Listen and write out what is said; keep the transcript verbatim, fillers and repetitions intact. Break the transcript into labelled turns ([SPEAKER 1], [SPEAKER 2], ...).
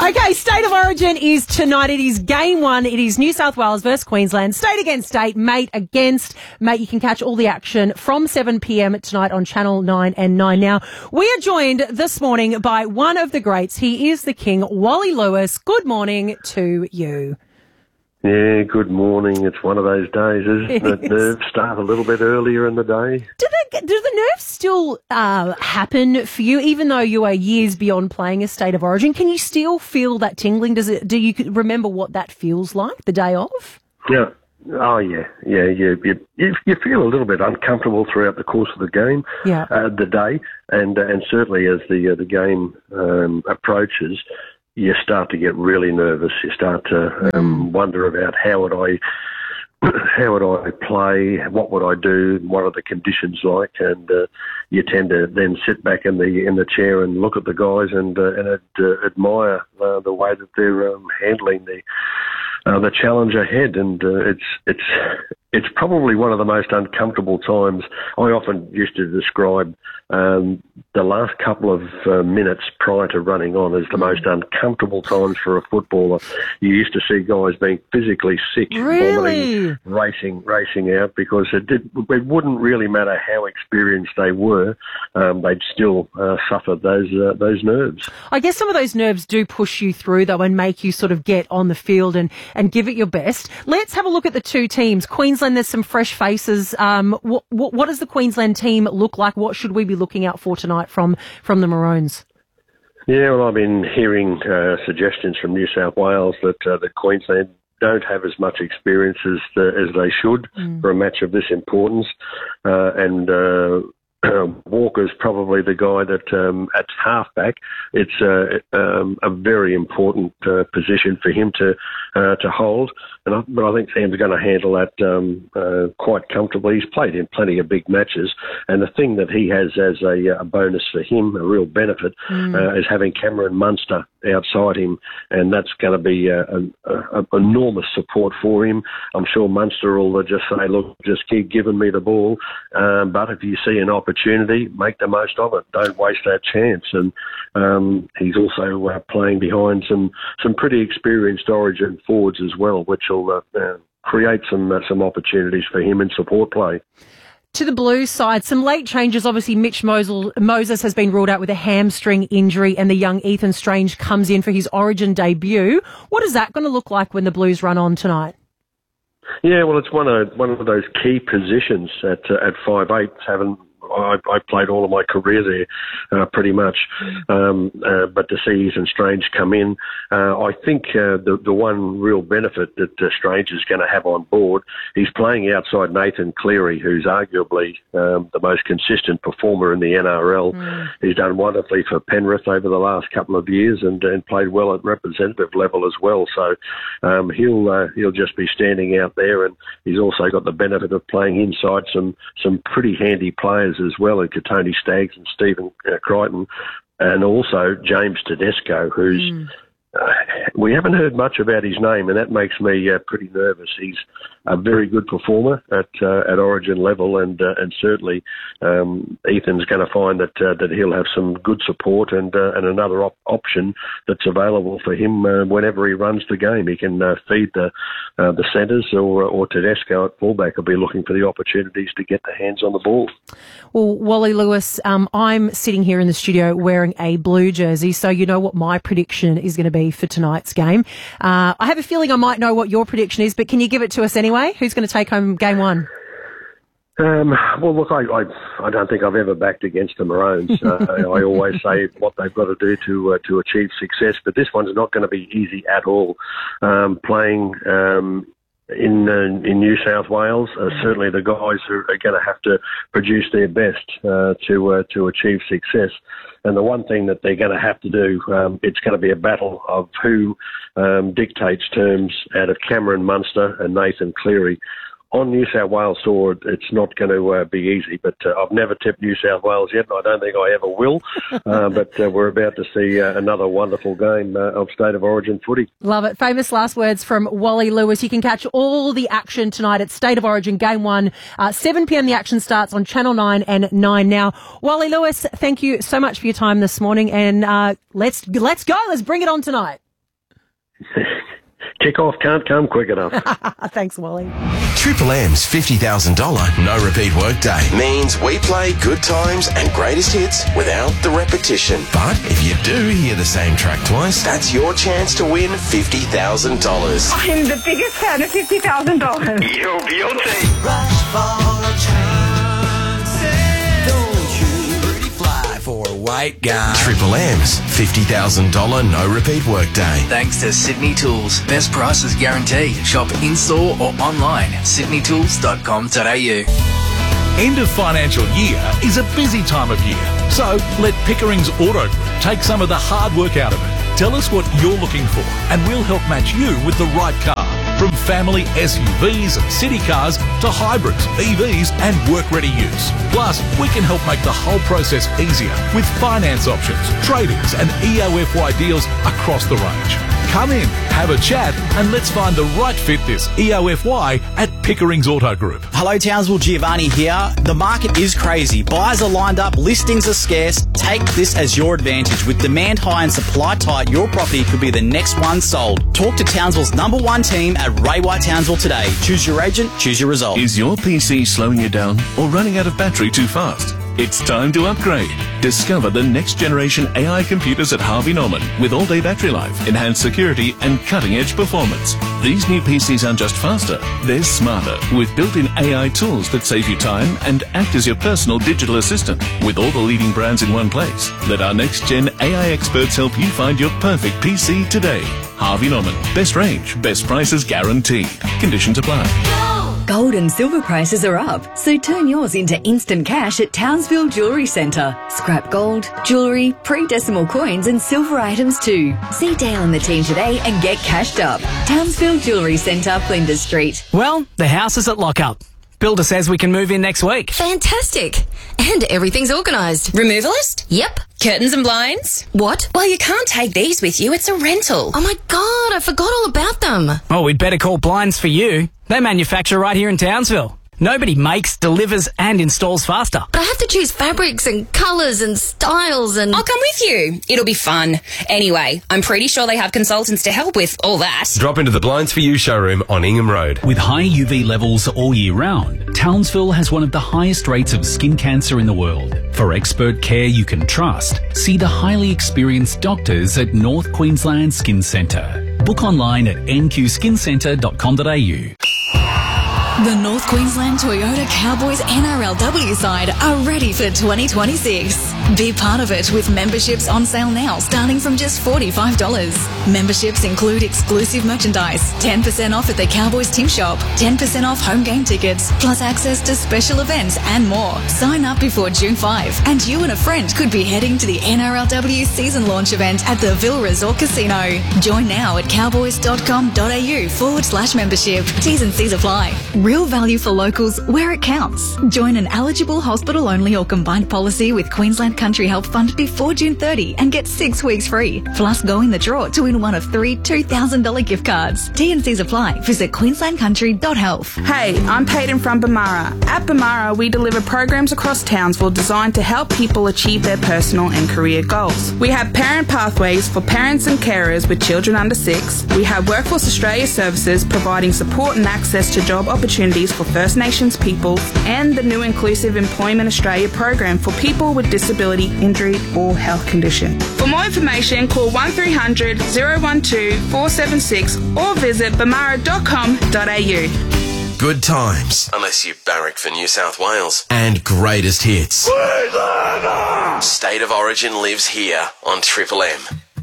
[SPEAKER 1] Okay, State of Origin is tonight. It is game one. It is New South Wales versus Queensland. State against state, mate against mate. You can catch all the action from seven p.m. tonight on Channel nine and nine Now. We are joined this morning by one of the greats. He is the king, Wally Lewis. Good morning to you.
[SPEAKER 2] Yeah, good morning. It's one of those days, isn't it?
[SPEAKER 1] It is.
[SPEAKER 2] Nerves start a little bit earlier in the day.
[SPEAKER 1] Do the, do the nerves still uh, happen for you, even though you are years beyond playing a State of Origin? Can you still feel that tingling? Does it? Do you remember what that feels like the day of?
[SPEAKER 2] Yeah. Oh, yeah. Yeah, you, you, you feel a little bit uncomfortable throughout the course of the game,
[SPEAKER 1] Yeah.
[SPEAKER 2] uh, the day, and uh, and certainly as the, uh, the game um, approaches, you start to get really nervous. You start to um, wonder about how would I, how would I play? What would I do? What are the conditions like? And uh, you tend to then sit back in the in the chair and look at the guys and uh, and uh, admire uh, the way that they're um, handling the uh, the challenge ahead. And uh, it's it's it's probably one of the most uncomfortable times. I often used to describe um, the last couple of uh, minutes prior to running on as the most uncomfortable times for a footballer. You used to see guys being physically sick,
[SPEAKER 1] Really?
[SPEAKER 2] vomiting, racing, racing out because it did. It wouldn't really matter how experienced they were, um, they'd still uh, suffer those uh, those nerves.
[SPEAKER 1] I guess some of those nerves do push you through, though, and make you sort of get on the field and, and give it your best. Let's have a look at the two teams. Queensland, there's some fresh faces. Um, what, what, what does the Queensland team look like? What should we be looking out for tonight from, from the Maroons?
[SPEAKER 2] Yeah, well, I've been hearing uh, suggestions from New South Wales that uh, the Queensland don't have as much experience as the, as they should mm. for a match of this importance, uh, and uh, Walker's probably the guy that um, at halfback. It's uh, um, a very important uh, position for him to uh, to hold, and I, but I think Sam's going to handle that um, uh, quite comfortably. He's played in plenty of big matches, and the thing that he has as a, a bonus for him, a real benefit, mm. uh, is having Cameron Munster outside him, and that's going to be an enormous support for him. I'm sure Munster will just say, look, just keep giving me the ball, um, but if you see an opportunity, make the most of it. Don't waste that chance. And um, he's also uh, playing behind some, some pretty experienced Origin forwards as well, which will uh, uh, create some uh, some opportunities for him in support play.
[SPEAKER 1] To the Blues side, some late changes. Obviously, Mitch Mosel, Moses has been ruled out with a hamstring injury, and the young Ethan Strange comes in for his Origin debut. What is that going to look like when the Blues run on tonight?
[SPEAKER 2] Yeah, well, it's one of one of those key positions at uh, at five eight. Having I, I played all of my career there, uh, pretty much. Um, uh, but to see Ethan Strange come in, uh, I think uh, the the one real benefit that uh, Strange is going to have on board, he's playing outside Nathan Cleary, who's arguably um, the most consistent performer in the N R L. Mm. He's done wonderfully for Penrith over the last couple of years and, and played well at representative level as well. So um, he'll uh, he'll just be standing out there, and he's also got the benefit of playing inside some some pretty handy players as well, in Tony Staggs and Stephen uh, Crichton, and also James Tedesco, who's mm. uh, we haven't heard much about his name, and that makes me uh, pretty nervous. He's a very good performer at uh, at Origin level, and uh, and certainly um, Ethan's going to find that uh, that he'll have some good support and uh, and another op- option that's available for him uh, whenever he runs the game. He can uh, feed the uh, the centres, or or Tedesco at fullback will be looking for the opportunities to get the hands on the ball.
[SPEAKER 1] Well, Wally Lewis, um, I'm sitting here in the studio wearing a blue jersey, so you know what my prediction is going to be for tonight's game. Uh, I have a feeling I might know what your prediction is, but can you give it to us anyway? Who's going to take home game one?
[SPEAKER 2] Um, well, look, I, I I don't think I've ever backed against the Maroons. Uh, I always say what they've got to do to uh, to achieve success, but this one's not going to be easy at all. Um, playing um, in uh, in New South Wales, uh, certainly the guys are, are going to have to produce their best uh, to uh, to achieve success. And the one thing that they're going to have to do, um, it's going to be a battle of who um, dictates terms out of Cameron Munster and Nathan Cleary. On New South Wales soil, it's not going to uh, be easy, but uh, I've never tipped New South Wales yet, and I don't think I ever will. uh, but uh, we're about to see uh, another wonderful game uh, of State of Origin footy.
[SPEAKER 1] Love it. Famous last words from Wally Lewis. You can catch all the action tonight at State of Origin Game one. Uh, seven p.m. the action starts on Channel nine and nine Now. Wally Lewis, thank you so much for your time this morning, and uh, let's let's go. Let's bring it on tonight.
[SPEAKER 2] Kick-off can't come quick enough.
[SPEAKER 1] Thanks, Wally.
[SPEAKER 3] Triple M's fifty thousand dollars no repeat workday means we play good times and greatest hits without the repetition. But if you do hear the same track twice, that's your chance to win fifty thousand dollars.
[SPEAKER 4] I'm the biggest fan of fifty thousand dollars.
[SPEAKER 5] Yo, Beyonce.
[SPEAKER 6] Rush for a chance. Don't you pretty fly for a white guy.
[SPEAKER 3] Triple M's fifty thousand dollars no repeat workday.
[SPEAKER 7] Thanks to Sydney Tools. Best prices guaranteed. Shop in-store or online. sydney tools dot com dot a u.
[SPEAKER 8] End of financial year is a busy time of year. So let Pickering's Auto Group take some of the hard work out of it. Tell us what you're looking for and we'll help match you with the right car. From family S U Vs and city cars to hybrids, E Vs and work-ready use. Plus, we can help make the whole process easier with finance options, trade-ins and E O F Y deals across the range. Come in, have a chat and let's find the right fit this E O F Y at Pickering's Auto Group.
[SPEAKER 9] Hello Townsville, Giovanni here. The market is crazy. Buyers are lined up, listings are scarce. Take this as your advantage. With demand high and supply tight, your property could be the next one sold. Talk to Townsville's number one team at Ray White Townsville today. Choose your agent, choose your result.
[SPEAKER 10] Is your P C slowing you down or running out of battery too fast? It's time to upgrade. Discover the next generation A I computers at Harvey Norman with all-day battery life, enhanced security and cutting-edge performance. These new P Cs aren't just faster, they're smarter with built-in A I tools that save you time and act as your personal digital assistant with all the leading brands in one place. Let our next-gen A I experts help you find your perfect P C today. Harvey Norman. Best range, best prices guaranteed. Conditions apply.
[SPEAKER 11] Gold and silver prices are up, so turn yours into instant cash at Townsville Jewellery Centre. Scrap gold, jewellery, pre-decimal coins and silver items too. See Dale and the team today and get cashed up. Townsville Jewellery Centre, Flinders Street.
[SPEAKER 12] Well, the house is at lockup. Builder says we can move in next week.
[SPEAKER 13] Fantastic. And everything's organised. Removalist? Yep. Curtains and blinds? What? Well, you can't take these with you. It's a rental. Oh my God, I forgot all about them.
[SPEAKER 12] Oh, we'd better call Blinds for You. They manufacture right here in Townsville. Nobody makes, delivers and installs faster.
[SPEAKER 13] But I have to choose fabrics and colours and styles and...
[SPEAKER 14] I'll come with you. It'll be fun. Anyway, I'm pretty sure they have consultants to help with all that.
[SPEAKER 15] Drop into the Blinds for You showroom on Ingham Road.
[SPEAKER 16] With high U V levels all year round, Townsville has one of the highest rates of skin cancer in the world. For expert care you can trust, see the highly experienced doctors at North Queensland Skin Centre. Book online at n q skin centre dot com dot a u.
[SPEAKER 11] The North Queensland Toyota Cowboys N R L W side are ready for twenty twenty-six. Be part of it with memberships on sale now starting from just forty-five dollars. Memberships include exclusive merchandise, ten percent off at the Cowboys Team Shop, ten percent off home game tickets, plus access to special events and more. Sign up before June fifth and you and a friend could be heading to the N R L W season launch event at the Ville Resort Casino. Join now at cowboys dot com dot a u forward slash membership. T's and C's apply. Real value for locals where it counts. Join an eligible hospital-only or combined policy with Queensland Country Health Fund before June thirtieth and get six weeks free. Plus, go in the draw to win one of three two thousand dollars gift cards. T and C's apply. Visit queensland country dot health.
[SPEAKER 17] Hey, I'm Peyton from Bamara. At Bamara, we deliver programs across Townsville designed to help people achieve their personal and career goals. We have parent pathways for parents and carers with children under six. We have Workforce Australia services providing support and access to job opportunities for First Nations people, and the new Inclusive Employment Australia program for people with disability, injury or health condition. For more information, call one three hundred, oh one two, four seven six or visit bamara dot com dot a u.
[SPEAKER 3] Good times, unless you barrack for New South Wales. And greatest hits. State of Origin lives here on Triple M.